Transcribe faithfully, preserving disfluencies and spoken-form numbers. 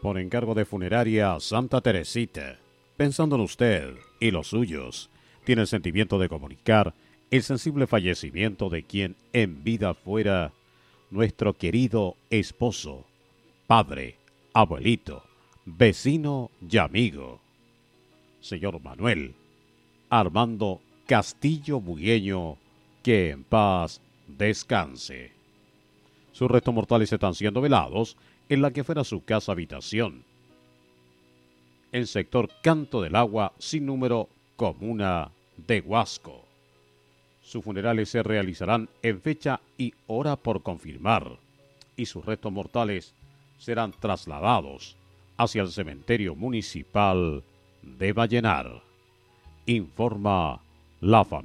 Por encargo de Funeraria Santa Teresita, pensando en usted y los suyos, tiene el sentimiento de comunicar el sensible fallecimiento de quien en vida fuera nuestro querido esposo, padre, abuelito, vecino y amigo, señor Manuel Armando Castillo Bugueño, que en paz descanse. Sus restos mortales están siendo velados en la que fuera su casa habitación, en sector Canto del Agua, sin número, comuna de Huasco. Sus funerales se realizarán en fecha y hora por confirmar, y sus restos mortales serán trasladados hacia el cementerio municipal de Vallenar, informa la familia.